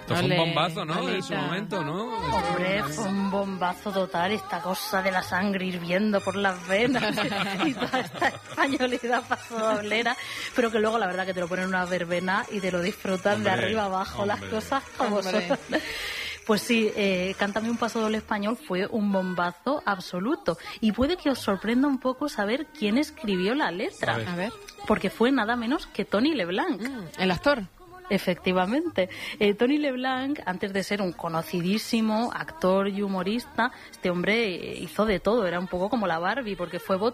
Esto fue un bombazo, ¿no? En su momento, ¿no? Hombre, fue un bombazo total, esta cosa de la sangre hirviendo por las venas y toda esta españolidad pasodoblera, pero que luego la verdad que te lo ponen en una verbena y te lo disfrutan de arriba abajo, las cosas como son. Pues sí, Cántame un pasodoble español fue un bombazo absoluto. Y puede que os sorprenda un poco saber quién escribió la letra. A ver. Porque fue nada menos que Tony Leblanc. El actor. Efectivamente. Tony Leblanc, antes de ser un conocidísimo actor y humorista, este hombre hizo de todo. Era un poco como la Barbie, porque fue